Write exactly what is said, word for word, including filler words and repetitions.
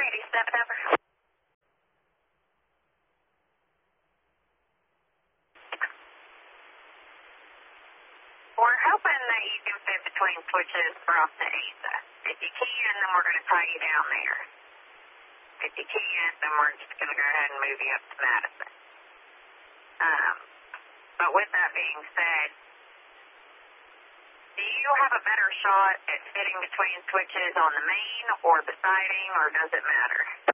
eighty-seven, over. We're hoping that you can fit between switches across to Asa. If you can, then we're going to tie you down there. If you can't, then we're just going to go ahead and move you up to Madison. Um, but with that being said, do you have a better shot at fitting between switches on the main or the siding, or does it matter?